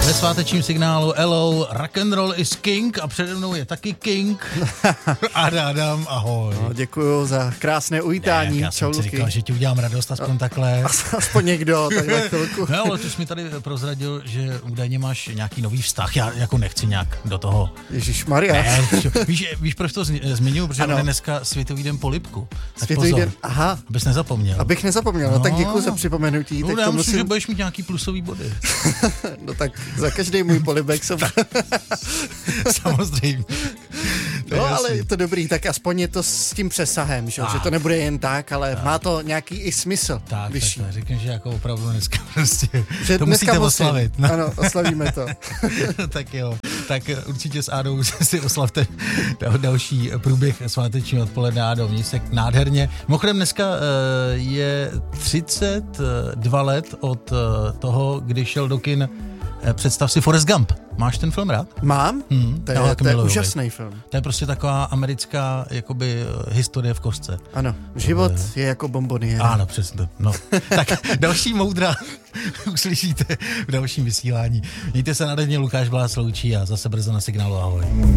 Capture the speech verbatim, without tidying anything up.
Ve svátečním signálu hello, rock and roll is king a přede mnou je taky king. Adam, ahoj. No, děkuju za krásné uvítání. Ne, já jsem si říkal, že ti udělám radost aspoň takhle. Aspoň někdo, takhle chvilku. No, ale ty jsi mi tady prozradil, že údajně máš nějaký nový vztah. Já jako nechci nějak do toho. Ježišmarja. Ne, víš, víš, proč to zmiňuji? Protože je dneska Světový den polibku. Tak Světový pozor, den, aha. Abys nezapomněl. Abych nezapomněl, no, no tak děkuju za připomenutí. No, tak já to myslím, musím... že budeš mít nějaký plusový body. No tak za každý můj polibek jsem... Samozřejmě. No, jasný. Ale je to dobrý, tak aspoň je to s tím přesahem, že, že to nebude jen tak, ale tak. Má to nějaký i smysl. Tak, když... tak, tak řekni, že jako opravdu dneska prostě že to musíte oslavit. No. Ano, oslavíme to. Tak jo, tak určitě s Ádou si oslavte další průběh svátečního odpoledne. Ádo, měj se nádherně. Mimochodem dneska je třicet dva let od toho, kdy šel do kin představ si Forrest Gump. Máš ten film rád? Mám. Hmm, to je, to je úžasný film. To je prostě taková americká jakoby historie v kostce. Ano, život je, je jako bomboniéra. Ano, přesně. No. Tak další moudra uslyšíte v dalším vysílání. Mějte se nádherně, Lukáš Bláš loučí a zase brzo na signálu, ahoj.